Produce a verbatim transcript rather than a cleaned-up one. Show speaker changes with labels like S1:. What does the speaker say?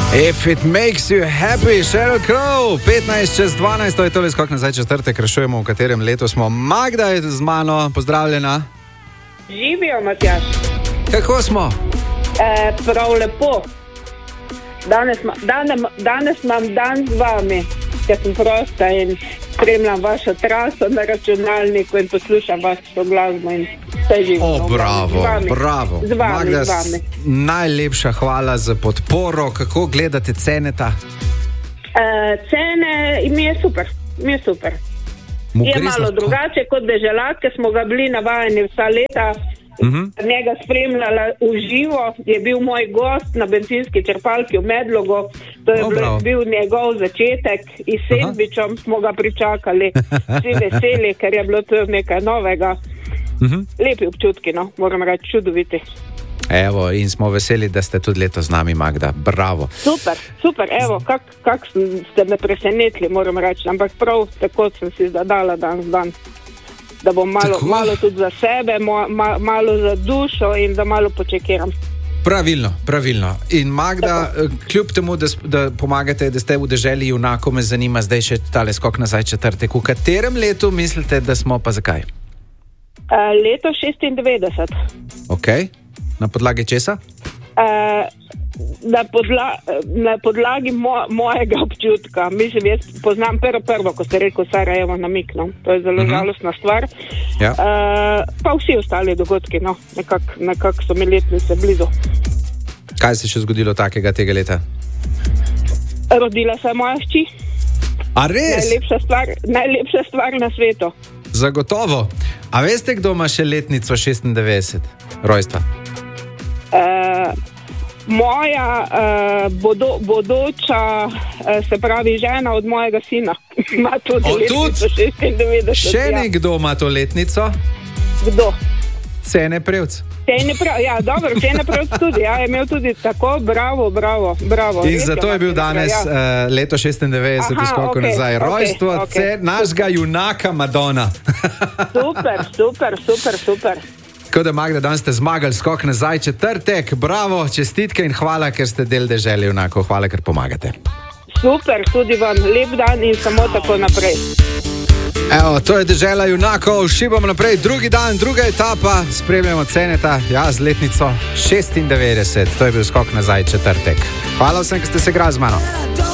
S1: If it makes you happy, Sheryl Crow, petnajst čez dvanajst, to je tole skok nazaj četrtek, rešujemo, v katerem letu smo. Magda je z mano, pozdravljena.
S2: Živijo, Matjaž.
S1: Kako smo?
S2: E, prav lepo. Danes, danes, danes imam dan z vami, ker sem prosta in spremljam vašo traso na računalniku in poslušam vašo glasbo in vse živim.
S1: O, bravo, bravo.
S2: Z vami,
S1: Magda,
S2: z vami.
S1: Najlepša hvala za podporo. Kako gledate ceneta?
S2: E, cene mi je super, mi je super.
S1: Mu
S2: Je
S1: gre
S2: malo
S1: za-
S2: drugače kot deželat, ker smo ga bili navajeni vsa leta.
S1: Mhm.
S2: Njega spremljala v živo, je bil moj gost na bencinski črpalki v Medlogu. To je
S1: O,
S2: bil,
S1: bravo.
S2: bil njegov začetek in s sendvičem smo ga pričakali. Vsi veseli, ker je bilo to nekaj novega.
S1: Mhm.
S2: Lepi občutki, no, moram reči, čudoviti.
S1: Evo, in smo veseli, da ste tudi letos z nami, Magda. Bravo.
S2: Super, super, evo, kak, kak ste me presenetili, moram reči, ampak prav tako sem si zadala dan z dan. Da bom malo,
S1: Tako?
S2: malo tudi za sebe, mo, ma, malo za dušo in da malo počekiram.
S1: Pravilno, pravilno. In Magda, kljub temu, da, sp- da pomagate, da ste v deželi junakov, me zanima zdaj še tale skok nazaj četrtek. V katerem letu mislite, da smo, pa zakaj?
S2: Uh, leto šestindevetdeset.
S1: Ok, na podlagi česa?
S2: Uh, na, podla, na podlagi mo, mojega občutka. Mislim, jaz poznam prvo prvo, ko ste rekel Sarajevo namik, no. To je zelo
S1: Mhm.
S2: žalostna stvar.
S1: Ja.
S2: Uh, pa vsi ostali dogodki, no. Nekako nekak so mi letnice blizu.
S1: Kaj se je še zgodilo takega tega leta?
S2: Rodila se je moja hči.
S1: A res?
S2: Najlepša stvar, najlepša stvar na svetu.
S1: Zagotovo. A veste, kdo ima še letnico šestindevetdeset rojstva?
S2: Uh, moja uh, bodo, bodoča, uh, se pravi žena od mojega sina, ima tudi
S1: O,
S2: letnico
S1: tudi?
S2: šestindevetdeset.
S1: Še
S2: ja.
S1: nekdo ima to letnico?
S2: Kdo?
S1: Cene Prevc.
S2: Cene prav, ja, dobro, Cene prav tudi, ja, je imel tudi tako, bravo, bravo, bravo.
S1: In
S2: Res
S1: zato je bil danes
S2: ja.
S1: uh, leto šestindevetdeset v
S2: Aha,
S1: skoku
S2: okej,
S1: nazaj.
S2: okej,
S1: Rojstvo
S2: okej.
S1: ce- našega junaka Madonna.
S2: Super, super, super, super.
S1: Tako da, Magda, danes ste zmagali skok nazaj četrtek. Bravo, čestitke in hvala, ker ste del dežele junakov. Hvala, ker pomagate.
S2: Super, tudi vam lep dan in samo tako naprej.
S1: Evo, to je dežela junakov, šibamo naprej, drugi dan, druga etapa, spremljamo ceneta, ja, z letnico šestindevetdeset, to je bil skok nazaj četrtek. Hvala vsem, ki ste se igrali z mano.